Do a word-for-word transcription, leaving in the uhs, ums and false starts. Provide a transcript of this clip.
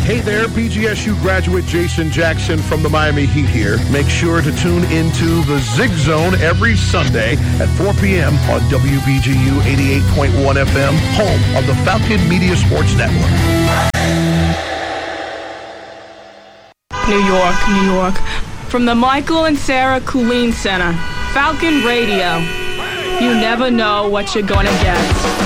Hey there, B G S U graduate Jason Jackson from the Miami Heat here. Make sure to tune into the Zig Zone every Sunday at four p.m. on W B G U eighty-eight point one F M, home of the Falcon Media Sports Network. New York, New York. From the Michael and Sarah Coolene Center, Falcon Radio. You never know what you're going to get.